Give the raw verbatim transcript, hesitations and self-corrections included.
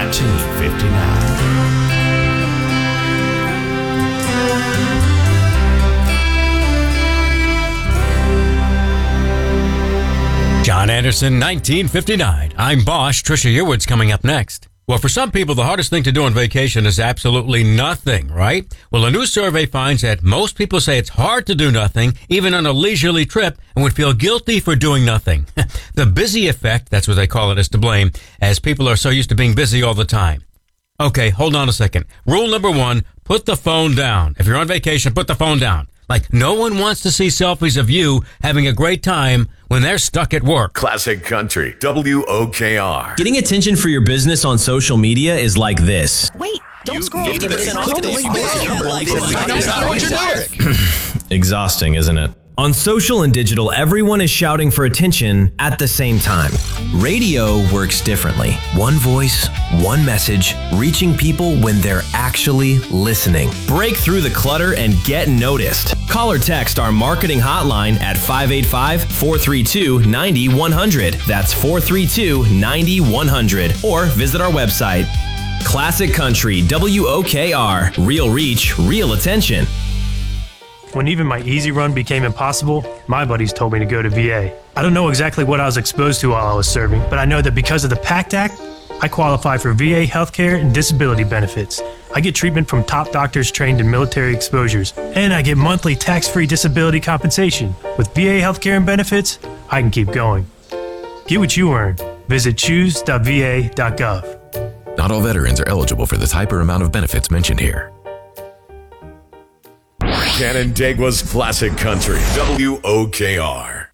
nineteen fifty-nine. John Anderson, nineteen fifty-nine. I'm Bosch. Trisha Yearwood's coming up next. Well, for some people, the hardest thing to do on vacation is absolutely nothing, right? Well, a new survey finds that most people say it's hard to do nothing, even on a leisurely trip, and would feel guilty for doing nothing. The busy effect, that's what they call it, is to blame, as people are so used to being busy all the time. Okay, hold on a second. Rule number one, put the phone down. If you're on vacation, put the phone down. Like, no one wants to see selfies of you having a great time when they're stuck at work. Classic Country, W O K R. Getting attention for your business on social media is like this. Wait, don't You scroll. fifty percent off Exhausting, isn't it? On social and digital, everyone is shouting for attention at the same time. Radio works differently. One voice, one message, reaching people when they're actually listening. Break through the clutter and get noticed. Call or text our marketing hotline at five eight five, four three two, nine one zero zero. That's four three two, nine one zero zero. Or visit our website. Classic Country, W O K R. Real reach, real attention. When even my easy run became impossible, my buddies told me to go to V A. I don't know exactly what I was exposed to while I was serving, but I know that because of the PACT Act, I qualify for V A healthcare and disability benefits. I get treatment from top doctors trained in military exposures, and I get monthly tax-free disability compensation. With V A healthcare and benefits, I can keep going. Get what you earn. Visit choose dot v a dot gov. Not all veterans are eligible for the type or amount of benefits mentioned here. Canandaigua's Classic Country, W O K R.